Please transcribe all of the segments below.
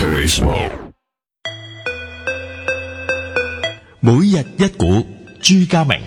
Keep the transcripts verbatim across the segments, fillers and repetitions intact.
每日一股，朱家明。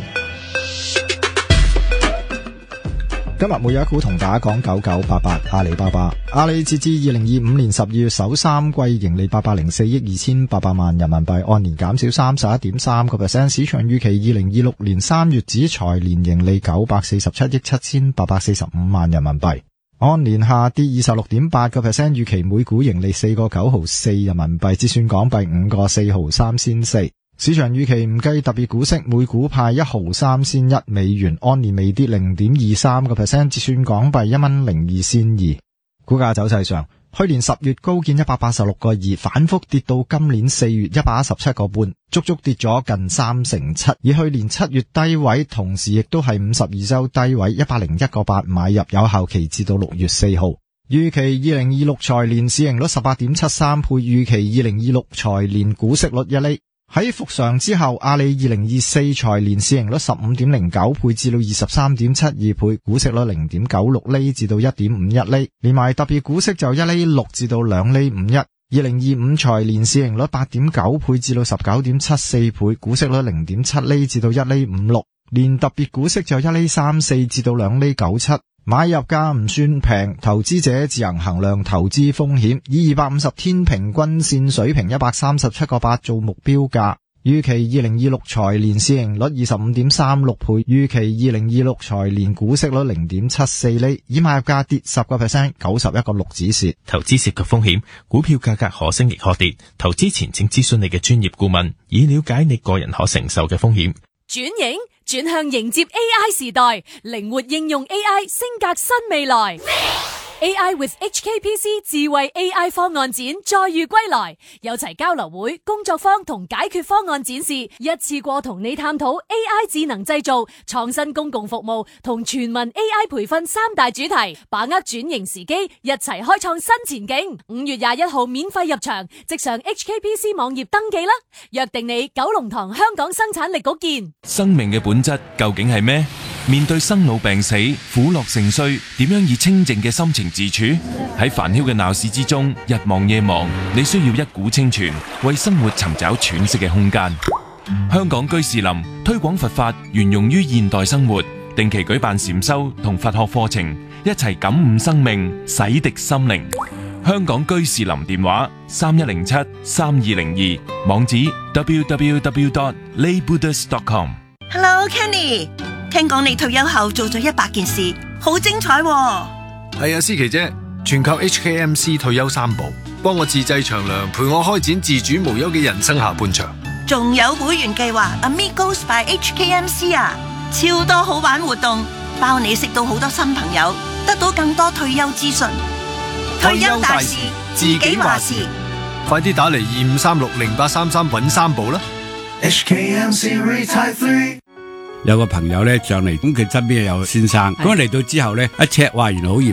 今日每日一股同大家講九九八八阿里巴巴。阿里截至二零二五年十二月首三季盈利八百零四億二千八百萬人民幣，按年減少三十一點三個 percent。市場預期二零二六年三月止財年盈利九百四十七億七千八百四十五萬人民幣，按年下跌二十六點八個 percent。預期每股盈利四個九毫四人民幣，折算港幣五個四毫三仙四。市場預期唔計特別股息，每股派一毫三仙一美元，按年微跌零點二三個 percent， 折算港幣一蚊零二仙二。股價走勢上，去年十月高見一百八十六個二，反覆跌到今年四月一百一十七個半，足足跌咗近三成七。而去年七月低位，同時亦都係五十二周低位一百零一個八買入，有效期至到六月四號。預期二零二六財年市盈率十八點七三倍，預期二零二六財年股息率一厘。喺復常之後，阿里二零二四財年市盈率十五點零九倍至到二十三點七二倍，股息率零點九六厘至到一點五一厘，連埋特別股息就一厘六至到兩厘五一。二零二五財年市盈率八點九倍至到十九點七四倍，股息率零點七厘至到一厘五六，連特別股息就一厘三四至到兩厘九七。買入價唔算平，投資者自行衡量投資風險，以二百五十天平均線水平一百三十七個八做目標價。預期二零二六財年市盈率二十五點三六倍，預期二零二六財年股息率零點七四厘，以買入價跌十個 percent， 九十一個六止蝕。 投資涉及風險，股票價格可升亦可跌，投資前請諮詢你嘅專業顧問，以了解你個人可承受嘅風險。 轉型轉向迎接 A I 時代，靈活應用 A I， 升格新未來。A I with H K P C 智慧 A I 方案展再遇歸來，有齊交流會、工作坊同解決方案展示，一次過同你探討 A I 智能製造、創新公共服務同全民 A I 培訓三大主題，把握轉型時機，一齊開創新前景。五月廿一號免費入場，即上 H K P C 網頁登記啦！約定你九龍塘香港生產力局見。 生命嘅本質究竟係咩？面對生老病死、苦樂盛衰，點樣以清靜嘅心情自處？喺煩囂嘅鬧市之中，日忙夜忙，你需要一股清泉，為生活尋找喘息嘅空間。香港居士林推廣佛法，沿用於現代生活，定期舉辦禪修同佛學課程，一齊感悟生命，洗滌心靈。香港居士林電話三一零七三二零二，網址 double-u double-u double-u dot lay buddhist dot com。 Hello Kenny， 聽講你退休後做咗一百件事，好精彩喎。 係啊，思琪姐，全靠 H K M C 退休三寶，幫我自製長糧，陪我開展自主無憂嘅人生下半場。 仲有會員計劃 Amigos by H K M C 啊，超多好玩活動，包你識到好多新朋友，得到更多退休資訊。退休大事自己話事， 快啲打嚟二五三六零八三三搵三寶啦。 H K M C Retire three。 有個朋友咧上嚟，咁佢身邊有先生，咁嚟到之後咧一 check，哇，原來好嚴